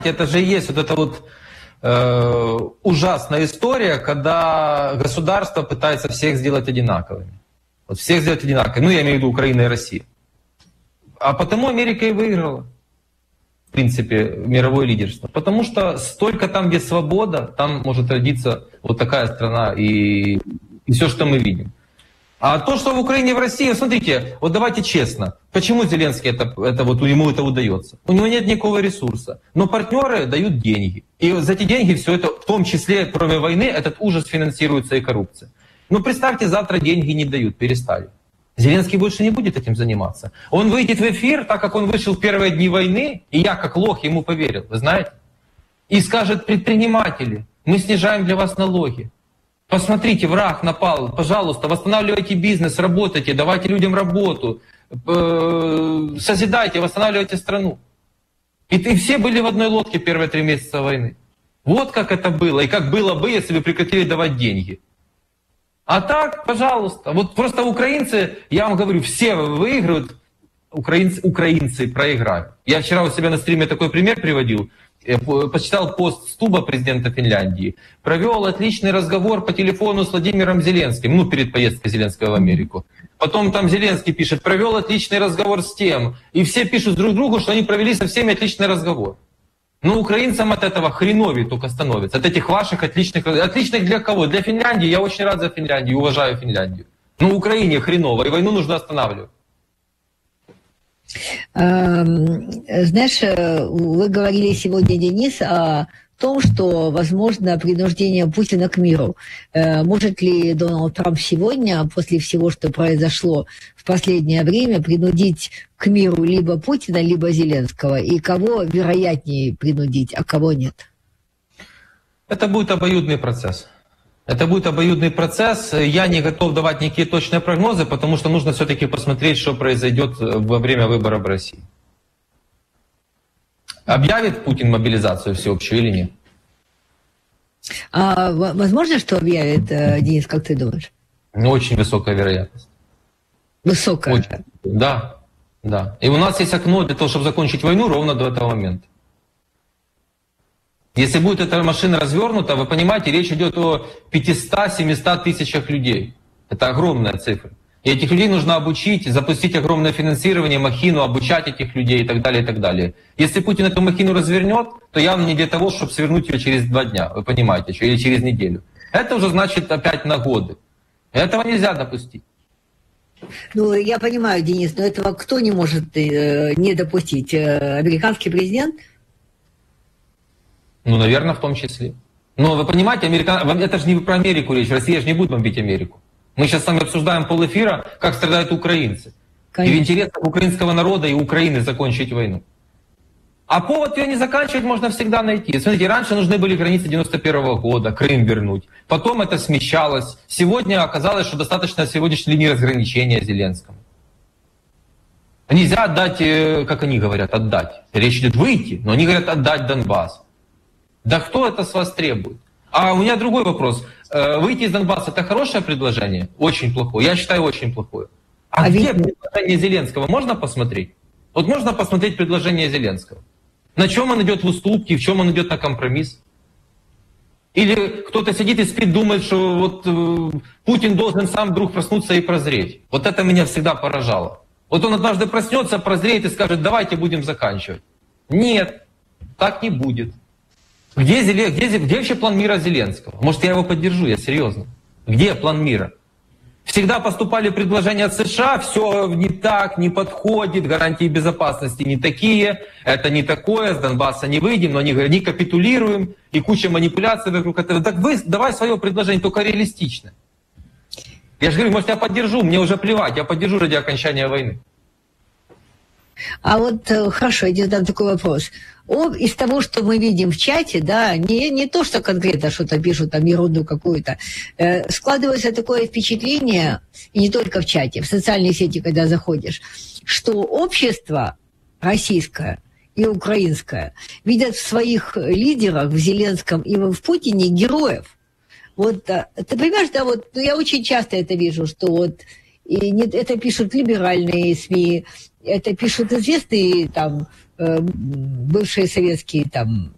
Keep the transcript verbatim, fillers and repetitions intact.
Это же есть вот эта вот э, ужасная история, когда государство пытается всех сделать одинаковыми. Вот всех сделать одинаковыми. Ну, я имею в виду Украина и Россия. А потому Америка и выиграла, в принципе, мировое лидерство. Потому что столько там, где свобода, там может родиться вот такая страна и, и все, что мы видим. А то, что в Украине и в России, смотрите, вот давайте честно, почему Зеленский это, это вот ему это удается? У него нет никакого ресурса, но партнеры дают деньги. И за эти деньги все это, в том числе, кроме войны, этот ужас финансируется и коррупция. Ну представьте, завтра деньги не дают, перестали. Зеленский больше не будет этим заниматься. Он выйдет в эфир, так как он вышел в первые дни войны, и я как лох ему поверил, вы знаете, и скажет: предприниматели, мы снижаем для вас налоги. Посмотрите, враг напал, пожалуйста, восстанавливайте бизнес, работайте, давайте людям работу, созидайте, восстанавливайте страну. И, и все были в одной лодке первые три месяца войны. Вот как это было, и как было бы, если бы прекратили давать деньги. А так, пожалуйста, вот просто украинцы, я вам говорю, все выигрывают, украинцы, украинцы проиграют. Я вчера у себя на стриме такой пример приводил. Я почитал пост Стуба, президента Финляндии, провел отличный разговор по телефону с Владимиром Зеленским, ну, перед поездкой Зеленского в Америку. Потом там Зеленский пишет: провел отличный разговор с тем. И все пишут друг другу, что они провели со всеми отличный разговор. Но украинцам от этого хреновее только становится. От этих ваших отличных... Отличных для кого? Для Финляндии. Я очень рад за Финляндию, уважаю Финляндию. Но Украине хреново, и войну нужно останавливать. Знаешь, вы говорили сегодня, Денис, о том, что возможно принуждение Путина к миру. Может ли Дональд Трамп сегодня, после всего, что произошло в последнее время, принудить к миру либо Путина, либо Зеленского? И кого вероятнее принудить, а кого нет? Это будет обоюдный процесс. Это будет обоюдный процесс. Я не готов давать никакие точные прогнозы, потому что нужно все-таки посмотреть, что произойдет во время выборов в России. Объявит Путин мобилизацию всеобщую или нет? А возможно, что объявит, Денис, как ты думаешь? Ну, очень высокая вероятность. Высокая? Очень. Да, да. И у нас есть окно для того, чтобы закончить войну ровно до этого момента. Если будет эта машина развернута, вы понимаете, речь идет о пятистах-семистах тысячах людей. Это огромная цифра. И этих людей нужно обучить, запустить огромное финансирование, махину, обучать этих людей и так далее, и так далее. Если Путин эту махину развернет, то явно не для того, чтобы свернуть ее через два дня, вы понимаете, или через неделю. Это уже значит опять на годы. Этого нельзя допустить. Ну, я понимаю, Денис, но этого кто не может э, не допустить? Э, американский президент? Ну, наверное, в том числе. Но вы понимаете, американ... это же не про Америку речь. Россия же не будет бомбить Америку. Мы сейчас с вами обсуждаем полэфира, как страдают украинцы. Конечно. И в интересах украинского народа и Украины закончить войну. А повод ее не заканчивать можно всегда найти. Смотрите, раньше нужны были границы девяносто первого года, Крым вернуть. Потом это смещалось. Сегодня оказалось, что достаточно сегодняшней линии разграничения Зеленскому. Нельзя отдать, как они говорят, отдать. Речь идет выйти, но они говорят отдать Донбасс. Да кто это с вас требует? А у меня другой вопрос. Выйти из Донбасса — это хорошее предложение? Очень плохое. Я считаю, очень плохое. А, а где ведь... предложение Зеленского? Можно посмотреть? Вот можно посмотреть предложение Зеленского. На чем он идет в уступки, в чем он идет на компромисс? Или кто-то сидит и спит, думает, что вот э, Путин должен сам вдруг проснуться и прозреть. Вот это меня всегда поражало. Вот он однажды проснется, прозреет и скажет: давайте будем заканчивать. Нет, так не будет. Где, где, где вообще план мира Зеленского? Может, я его поддержу, я серьезно. Где план мира? Всегда поступали предложения от США, все не так, не подходит, гарантии безопасности не такие, это не такое, с Донбасса не выйдем, но они говорят, не капитулируем, и куча манипуляций вокруг этого. Так вы давай свое предложение, только реалистично. Я же говорю, может, я поддержу, мне уже плевать, я поддержу ради окончания войны. А вот хорошо, я задам такой вопрос. О, из того, что мы видим в чате, да, не, не то, что конкретно что-то пишут, там ерунду какую-то, э, складывается такое впечатление, и не только в чате, в социальные сети, когда заходишь, что общество российское и украинское видят в своих лидерах, в Зеленском и в Путине, героев. Вот, ты понимаешь, да, вот, ну, я очень часто это вижу, что вот, и не, это пишут либеральные СМИ, это пишут известные там бывшие советские там